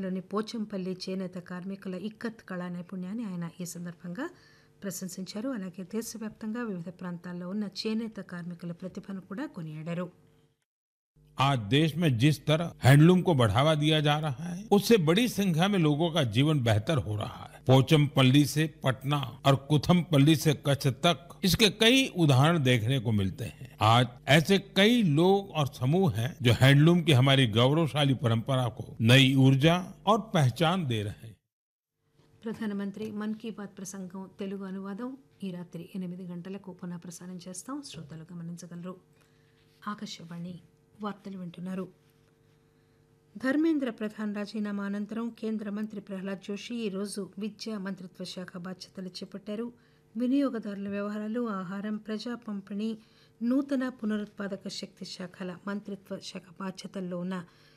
జిల్లాలోని పోచంపల్లి చేనేత కార్మికుల ఇక్కత్ కళా నైపుణ్యాన్ని ఆయన ఈ సందర్భంగా ప్రశంసించారు. అలాగే దేశవ్యాప్తంగా వివిధ ప్రాంతాల్లో ఉన్న చేనేత కార్మికుల ప్రతిభను కూడా కొనియాడారు. आज देश में जिस तरह हैंडलूम को बढ़ावा दिया जा रहा है, उससे बड़ी संख्या में लोगों का जीवन बेहतर हो रहा है। पोचमपल्ली से पटना और कुथमपल्ली से कच्छ तक इसके कई उदाहरण देखने को मिलते हैं। आज ऐसे कई लोग और समूह हैं जो हैंडलूम की हमारी गौरवशाली परंपरा को नई ऊर्जा और पहचान दे रहे हैं। ప్రధానమంత్రి మన్ కీ బాత్ ప్రసంగం తెలుగు అనువాదం ఈ రాత్రి 8 గంటలకు పునః ప్రసారం చేస్తాం. శ్రోతలు గమనించగలరు. ఆకాశవాణి వార్తలు వింటున్నారు. ధర్మేంద్ర ప్రధాన్ రాజీనామా అనంతరం కేంద్ర మంత్రి ప్రహ్లాద్ జోషి ఈరోజు విద్యా మంత్రిత్వ శాఖ బాధ్యతలు చేపట్టారు. వినియోగదారుల వ్యవహారాలు, ఆహారం, ప్రజా పంపిణీ, నూతన పునరుత్పాదక శక్తి శాఖల మంత్రిత్వ శాఖ బాధ్యతల్లో ఉన్న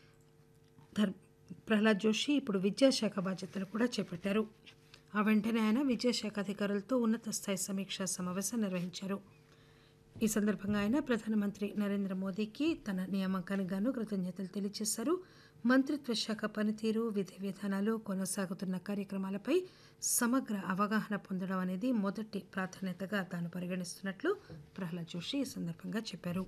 ప్రహ్లాద్ జోషి ఇప్పుడు విద్యాశాఖ బాధ్యతలు కూడా చేపట్టారు. ఆ వెంటనే ఆయన విద్యాశాఖ అధికారులతో ఉన్నత స్థాయి సమీక్షా సమావేశం నిర్వహించారు. ఈ సందర్భంగా ఆయన ప్రధానమంత్రి నరేంద్ర మోదీకి తన నియామకానికి గాను కృతజ్ఞతలు తెలియజేశారు. మంత్రిత్వ శాఖ పనితీరు, విధి విధానాలు, కొనసాగుతున్న కార్యక్రమాలపై సమగ్ర అవగాహన పొందడం అనేది మొదటి ప్రాధాన్యతగా తాను పరిగణిస్తున్నట్లు ప్రహ్లాద్ జోషి ఈ సందర్భంగా చెప్పారు.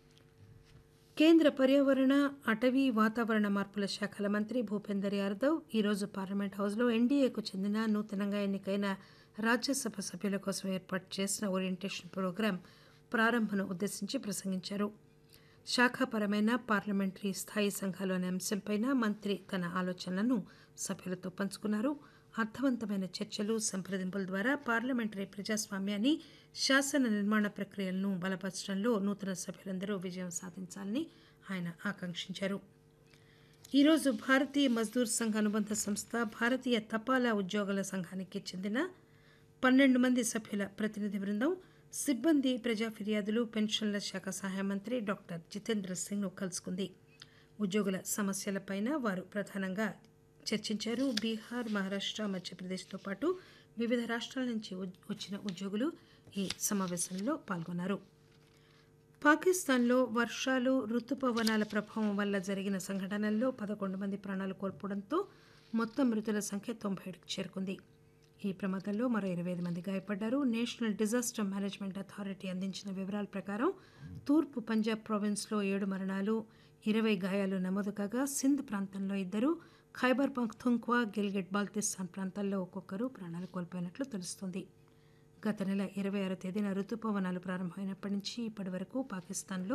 కేంద్ర పర్యావరణ, అటవీ, వాతావరణ మార్పుల శాఖల మంత్రి భూపేందర్ యాదవ్ ఈరోజు పార్లమెంట్ హౌస్లో ఎన్డీఏకు చెందిన నూతనంగా ఎన్నికైన రాజ్యసభ సభ్యుల కోసం ఏర్పాటు చేసిన ఓరియంటేషన్ ప్రోగ్రాం ప్రారంభను ఉద్దేశించి ప్రసంగించారు. శాఖాపరమైన పార్లమెంటరీ స్థాయి సంఘాలు అనే అంశంపై మంత్రి తన ఆలోచనలను సభ్యులతో పంచుకున్నారు. అర్థవంతమైన చర్చలు, సంప్రదింపుల ద్వారా పార్లమెంటరీ ప్రజాస్వామ్యాన్ని, శాసన నిర్మాణ ప్రక్రియలను బలపరచడంలో నూతన సభ్యులందరూ విజయం సాధించాలని ఆయన ఆకాంక్షించారు. ఈరోజు భారతీయ మజ్దూర్ సంఘ్ అనుబంధ సంస్థ, భారతీయ తపాలా ఉద్యోగుల సంఘానికి చెందిన 12 మంది సభ్యుల ప్రతినిధి బృందం సిబ్బంది, ప్రజా ఫిర్యాదులు, పెన్షన్ల శాఖ సహాయ మంత్రి డాక్టర్ జితేంద్ర సింగ్ను కలుసుకుంది. ఉద్యోగుల సమస్యలపైన వారు ప్రధానంగా చర్చించారు. బీహార్, మహారాష్ట్ర, మధ్యప్రదేశ్తో పాటు వివిధ రాష్ట్రాల నుంచి వచ్చిన ఉద్యోగులు ఈ సమావేశంలో పాల్గొన్నారు. పాకిస్తాన్లో వర్షాలు, రుతుపవనాల ప్రభావం వల్ల జరిగిన సంఘటనల్లో 11 మంది ప్రాణాలు కోల్పోవడంతో మొత్తం మృతుల సంఖ్య 97కు చేరుకుంది. ఈ ప్రమాదంలో మరో 25 మంది గాయపడ్డారు. నేషనల్ డిజాస్టర్ మేనేజ్మెంట్ అథారిటీ అందించిన వివరాల ప్రకారం తూర్పు పంజాబ్ ప్రావిన్స్లో 7 మరణాలు, 20 గాయాలు నమోదు కాగా సింధ్ ప్రాంతంలో 2, ఖైబర్ పఖ్తూన్ఖ్వా, గిల్గిట్ బాల్తిస్తాన్ ప్రాంతాల్లో ఒక్కొక్కరు ప్రాణాలు కోల్పోయినట్లు తెలుస్తోంది. గత నెల 26వ తేదీన రుతుపవనాలు ప్రారంభమైనప్పటి నుంచి ఇప్పటి వరకు పాకిస్తాన్లో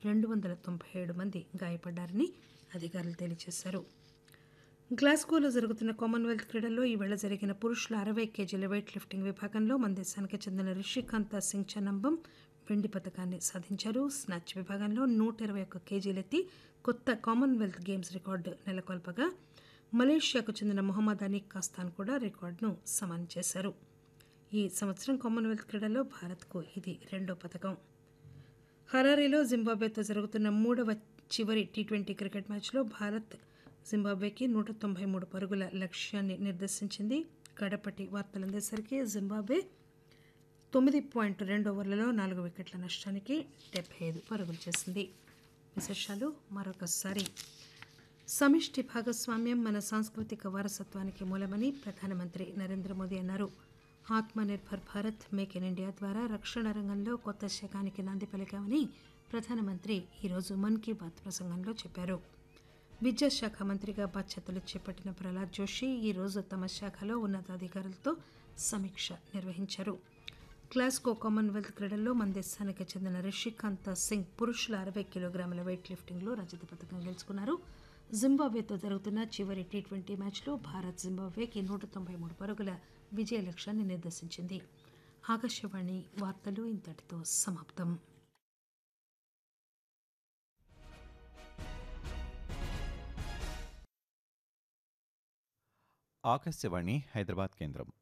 297 మంది గాయపడ్డారని అధికారులు తెలియజేశారు. గ్లాస్గోలో జరుగుతున్న కామన్వెల్త్ క్రీడల్లో ఈవేళ జరిగిన పురుషుల 60 కేజీల వెయిట్ లిఫ్టింగ్ విభాగంలో మన దేశానికి చెందిన రిషికాంత సింగ్ చనంబం వెండి పథకాన్ని సాధించారు. స్నాచ్ విభాగంలో 121 కేజీలెత్తి కొత్త కామన్వెల్త్ గేమ్స్ రికార్డు నెలకొల్పగా మలేషియాకు చెందిన మొహమ్మద్ అనీక్ కాస్తాన్ కూడా రికార్డును సమానం చేశారు. ఈ సంవత్సరం కామన్వెల్త్ క్రీడల్లో భారత్కు ఇది 2వ పథకం. హరారీలో జింబాబ్వేతో జరుగుతున్న 3వ చివరి టీ20 క్రికెట్ మ్యాచ్లో భారత్ జింబాబ్వేకి 193 పరుగుల లక్ష్యాన్ని నిర్దేశించింది. గడపటి వార్తలందేసరికి జింబాబ్వే 9.2 ఓవర్లలో 4 వికెట్ల నష్టానికి 75 పరుగులు చేసింది. విశేషాలు మరొకసారి. సమిష్టి భాగస్వామ్యం మన సాంస్కృతిక వారసత్వానికి మూలమని ప్రధానమంత్రి నరేంద్ర మోదీ అన్నారు. Atmanirbhar Bharat, make in India ద్వారా రక్షణ రంగంలో కొత్త శకానికి నాంది పలికామని ప్రధానమంత్రి ఈరోజు మన్ కీ బాత్ ప్రసంగంలో చెప్పారు. విద్యాశాఖ మంత్రిగా బాధ్యతలు చేపట్టిన ప్రహ్లాద్ జోషి ఈరోజు తమ శాఖలో ఉన్నతాధికారులతో సమీక్ష నిర్వహించారు. గ్లాస్గో కామన్వెల్త్ క్రీడల్లో మన దేశానికి చెందిన రిషికాంత సింగ్ పురుషుల 60 కిలోగ్రాముల వెయిట్ లిఫ్టింగ్లో రజత పథకం గెలుచుకున్నారు. జింబాబ్వేతో జరుగుతున్న చివరి టీ20 మ్యాచ్లో భారత్ జింబాబ్వేకి 193 పరుగుల విజయ లక్ష్యాన్ని నిర్దేశించింది. ఆకాశవాణి వార్తలు ఇంతటితో సమాప్తం. ఆకాశవాణి హైదరాబాద్ కేంద్రం.